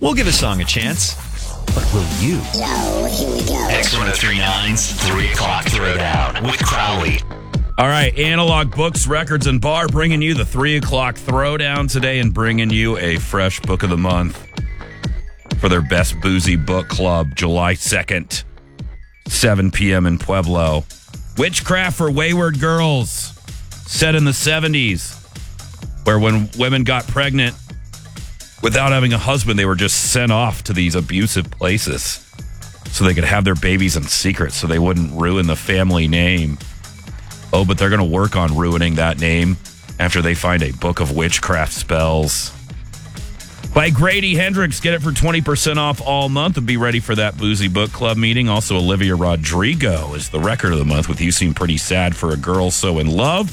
We'll give a song a chance. But will you? Yo, here we go. X1039's 3 o'clock throwdown with Crowley. All right, Analog Books, Records, and Bar bringing you the 3 o'clock throwdown today and bringing you a fresh book of the month for their Best Boozy Book Club, July 2nd, 7 p.m. in Pueblo. Witchcraft for Wayward Girls, set in the 70s, where when women got pregnant without having a husband, they were just sent off to these abusive places so they could have their babies in secret so they wouldn't ruin the family name. Oh, but they're going to work on ruining that name after they find a book of witchcraft spells. By Grady Hendrix, get it for 20% off all month and be ready for that Boozy Book Club meeting. Also, Olivia Rodrigo is the record of the month with You Seem Pretty Sad for a Girl So in Love.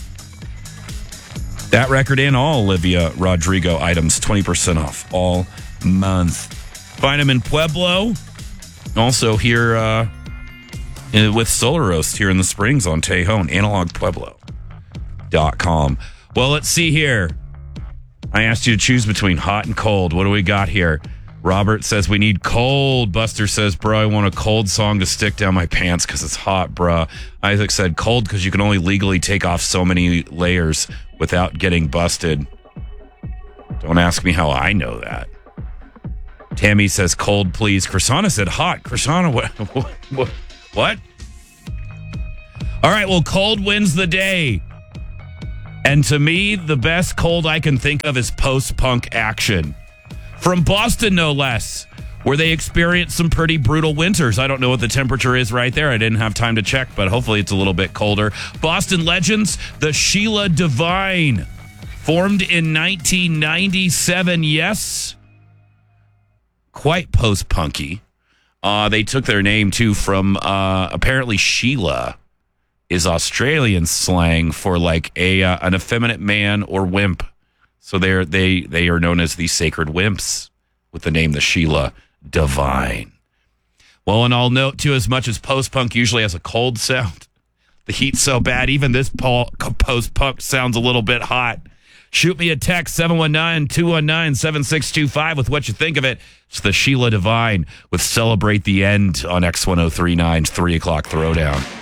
That record and all Olivia Rodrigo items, 20% off all month. Find them in Pueblo. Also here with Solar Roast here in the Springs on Tejon, analogpueblo.com. Well, let's see here. I asked you to choose between hot and cold. What do we got here? Robert says we need cold. Buster says, bro, I want a cold song to stick down my pants because it's hot, bro. Isaac said cold because you can only legally take off so many layers without getting busted. Don't ask me how I know that. Tammy says cold, please. Chrisana said hot. Chrisana, what? All right, well, cold wins the day. And to me, the best cold I can think of is post-punk action. From Boston, no less, where they experienced some pretty brutal winters. I don't know what the temperature is right there. I didn't have time to check, but hopefully it's a little bit colder. Boston legends, the Sheila Divine, formed in 1997. Yes, quite post-punky. They took their name, too, from apparently Sheila is Australian slang for like an effeminate man or wimp. So they are known as the Sacred Wimps with the name the Sheila Divine. Well, and I'll note too, as much as post-punk usually has a cold sound, the heat's so bad, even this post-punk sounds a little bit hot. Shoot me a text, 719-219-7625 with what you think of it. It's the Sheila Divine with Celebrate the End on X1039's 3 o'clock throwdown.